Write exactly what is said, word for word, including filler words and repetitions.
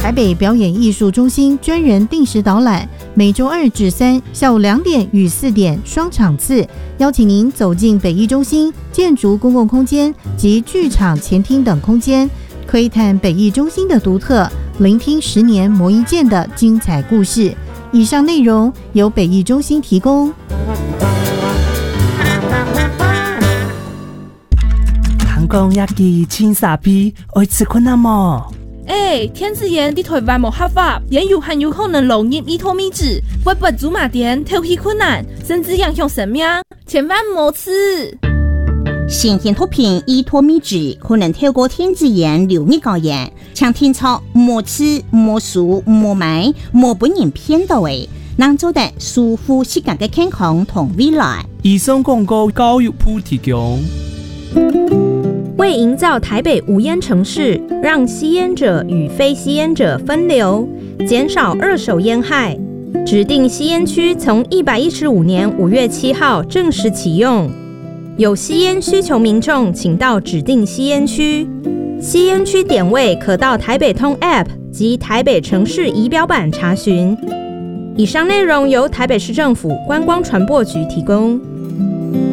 台北表演艺术中心专人定时导览，每周二至三下午两点与四点双场次，邀请您走进北艺中心建筑公共空间及剧场前厅等空间，窥探北艺中心的独特，聆听十年磨一剑的精彩故事。以上内容由北艺中心提供。 韩国亚基青沙皮，爱吃困难么？ 哎，天子炎，你台湾无合法，也有很有可能流入伊托米脂，会不祖马店挑起困难，甚至影响生命，千万莫吃。 新鲜毒品伊托米脂可能透过天子炎流入高原，请听操莫吃、莫数、莫买、莫本人骗到的，能做得舒服适合的健康同未来。 以上广告教育部提供。 为营造台北无烟城市，让吸烟者与非吸烟者分流，减少二手烟害，指定吸烟区从一百一十五年五月七号正式启用。有吸烟需求民众，请到指定吸烟区。吸烟区点位可到台北通 App 及台北城市仪表板查询。以上内容由台北市政府观光传播局提供。